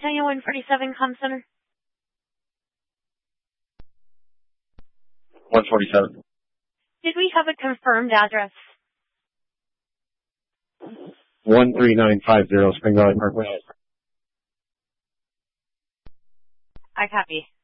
Centennial 147 Com Center. 147. Did we have a confirmed address? 13950 Spring Valley Parkway. I copy.